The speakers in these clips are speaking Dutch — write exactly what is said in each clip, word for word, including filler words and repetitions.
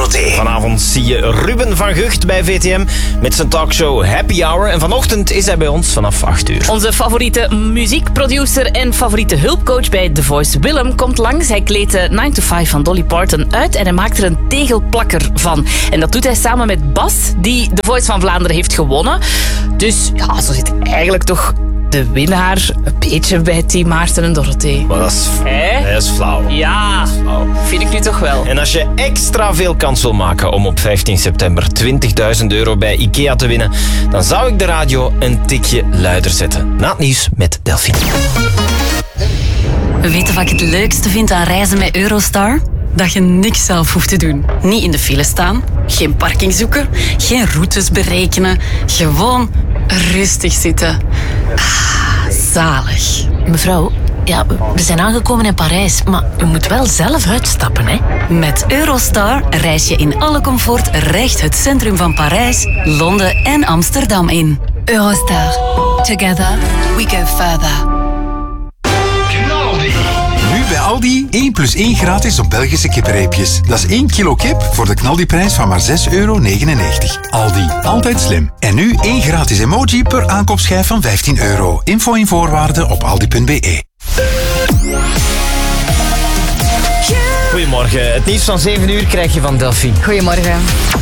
Dorothee. Vanavond zie je Ruben van Gucht bij V T M met zijn talkshow Happy Hour. En vanochtend is hij bij ons vanaf acht uur. Onze favoriete muziekproducer en favoriete hulpcoach bij The Voice, Willem, komt langs. Hij kleedt de nine to five van Dolly Parton uit en hij maakt er een tegelplakker van. En dat doet hij samen met Bas, die The Voice van Vlaanderen heeft gewonnen. Dus ja, zo zit eigenlijk toch de winnaar een beetje bij Team Maarten en Dorothee. Maar dat is, Hè? dat is flauw. Ja, Flauw. vind ik nu toch wel. En als je extra veel kans wil maken om op vijftien september twintigduizend euro bij IKEA te winnen, dan zou ik de radio een tikje luider zetten. Na het nieuws met Delphine. Weet je wat ik het leukste vind aan reizen met Eurostar? Dat je niks zelf hoeft te doen. Niet in de file staan, geen parking zoeken, geen routes berekenen. Gewoon rustig zitten. Ah, zalig. Mevrouw, ja, we zijn aangekomen in Parijs, maar u moet wel zelf uitstappen, hè? Met Eurostar reis je in alle comfort recht het centrum van Parijs, Londen en Amsterdam in. Eurostar. Together we go further. Nu bij Aldi één plus één gratis op Belgische kippenreepjes. Dat is één kilo kip voor de knaldiprijs van maar zes euro negenennegentig. Aldi, altijd slim. En nu één gratis emoji per aankoopschijf van vijftien euro. Info en voorwaarden op aldi punt b e. Goedemorgen. Het nieuws van zeven uur krijg je van Delphine. Goedemorgen.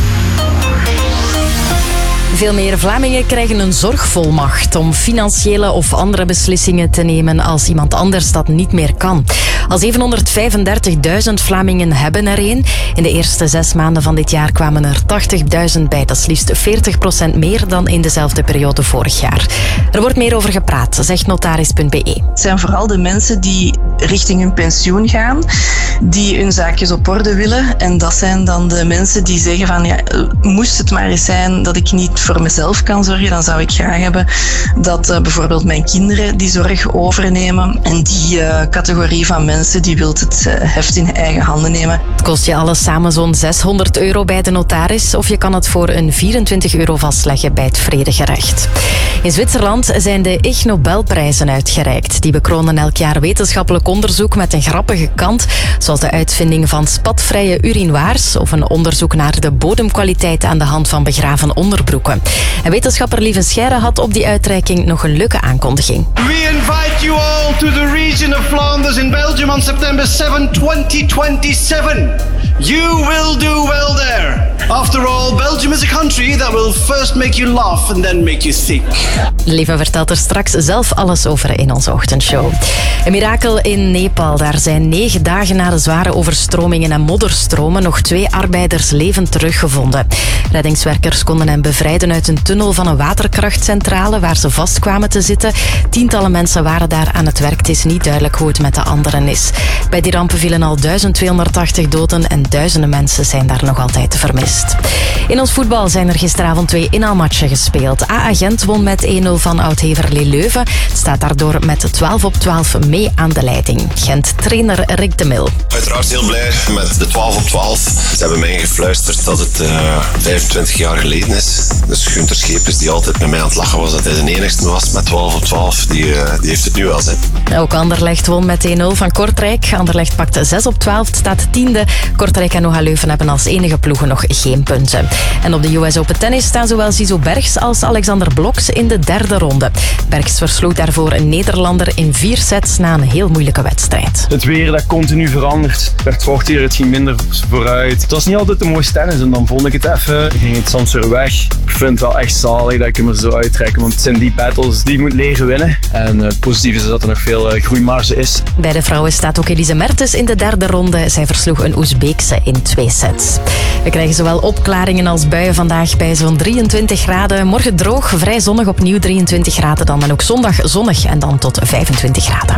Veel meer Vlamingen krijgen een zorgvolmacht om financiële of andere beslissingen te nemen als iemand anders dat niet meer kan. Al zevenhonderdvijfendertigduizend Vlamingen hebben er een. In de eerste zes maanden van dit jaar kwamen er tachtigduizend bij. Dat is liefst veertig procent meer dan in dezelfde periode vorig jaar. Er wordt meer over gepraat, zegt notaris punt b e. Het zijn vooral de mensen die richting hun pensioen gaan, die hun zaakjes op orde willen. En dat zijn dan de mensen die zeggen van, ja, moest het maar eens zijn dat ik niet voor mezelf kan zorgen, dan zou ik graag hebben dat uh, bijvoorbeeld mijn kinderen die zorg overnemen. En die uh, categorie van mensen die wil het uh, heft in eigen handen nemen. Het kost je alles samen zo'n zeshonderd euro bij de notaris, of je kan het voor een vierentwintig euro vastleggen bij het vredegerecht. In Zwitserland zijn de Ig Nobelprijzen uitgereikt. Die bekronen elk jaar wetenschappelijk onderzoek met een grappige kant, zoals de uitvinding van spatvrije urinoirs of een onderzoek naar de bodemkwaliteit aan de hand van begraven onderbroeken. En wetenschapper Lieven Scheire had op die uitreiking nog een leuke aankondiging. We invite you all to the region of Flanders in Belgium on September seventh, twenty twenty-seven. You will do well there. After all, Belgium is a country that will first make you laugh and then make you sick. Lieven vertelt er straks zelf alles over in onze ochtendshow. Een mirakel in Nepal. Daar zijn negen dagen na de zware overstromingen en modderstromen nog twee arbeiders levend teruggevonden. Reddingswerkers konden hen bevrijden uit een tunnel van een waterkrachtcentrale waar ze vast kwamen te zitten. Tientallen mensen waren daar aan het werk. Het is niet duidelijk hoe het met de anderen is. Bij die rampen vielen al duizend tweehonderdtachtig doden en duizenden mensen zijn daar nog altijd vermist. In ons voetbal zijn er gisteravond twee inhaalmatchen gespeeld. A A Gent won met één nul van Oud-Heverlee Leuven. Het staat daardoor met twaalf op twaalf mee aan de leiding. Gent-trainer Rick de Mil. Uiteraard heel blij met de twaalf op twaalf. Ze hebben mij gefluisterd dat het uh, vijfentwintig jaar geleden is. Dus Gunther Schepers, die altijd met mij aan het lachen was dat hij de enigste was met twaalf op twaalf, die, uh, die heeft het nu wel zin. Ook Anderlecht won met één nul van Kortrijk. Anderlecht pakte zes op twaalf, het staat tiende. Kortrijk en O H Leuven hebben als enige ploegen nog geen punten. En op de U S Open Tennis staan zowel Zizou Bergs als Alexander Bloks in de derde ronde. Bergs versloeg daarvoor een Nederlander in vier sets na een heel moeilijke wedstrijd. Het weer dat continu verandert. Het werd vochtiger, het ging minder vooruit. Het was niet altijd de mooiste tennis en dan vond ik het even. Ik ging het soms weer weg. Ik vind het wel echt zalig dat ik hem er zo uittrek, want het zijn die battles die je moet leren winnen. En het positieve is dat er nog veel groeimarge is. Bij de vrouwen staat ook Elise Mertens in de derde ronde. Zij versloeg een Oezbeekse in twee sets. We krijgen zowel opklaringen als buien vandaag bij zo'n drieëntwintig graden. Morgen droog, vrij zonnig, opnieuw drieëntwintig graden dan. En ook zondag zonnig en dan tot vijfentwintig graden.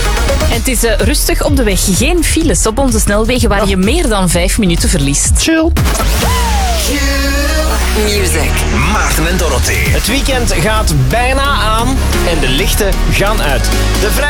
En het is uh, rustig op de weg. Geen files op onze snelwegen waar je meer dan vijf minuten verliest. Chill. Music. Maarten en Dorothee. Het weekend gaat bijna aan en de lichten gaan uit. De vrij